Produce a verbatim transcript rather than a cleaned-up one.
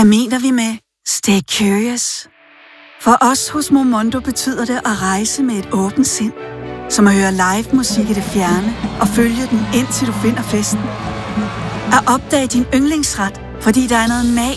Hvad mener vi med stay curious? For os hos Momondo betyder det at rejse med et åbent sind. Som at høre live musik i det fjerne og følge den, indtil du finder festen. At opdage din yndlingsret, fordi der er noget mag